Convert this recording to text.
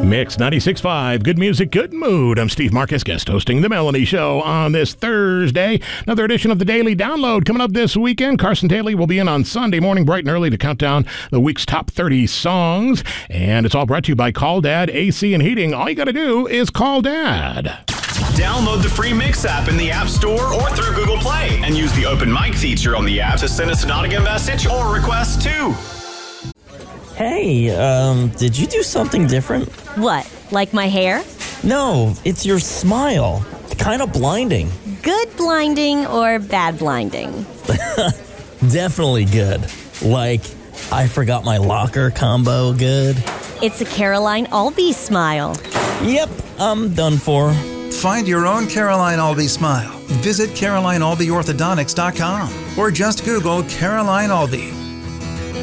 Mix 96.5, good music, good mood. I'm Steve Marcus, guest hosting The Melanie Show on this Thursday. Another edition of the Daily Download coming up this weekend. Carson Daly will be in on Sunday morning, bright and early, to count down the week's top 30 songs. And it's all brought to you by Call Dad AC and Heating. All you got to do is call Dad. Download the free Mix app in the App Store or through Google Play and use the open mic feature on the app to send us an audio message or request too. Hey, did you do something different? What, like my hair? No, it's your smile. Kind of blinding. Good blinding or bad blinding? Definitely good. Like, I forgot my locker combo good. It's a Caroline Albee smile. Yep, I'm done for. Find your own Caroline Albee smile. Visit CarolineAlbeeOrthodontics.com or just Google Caroline Albee.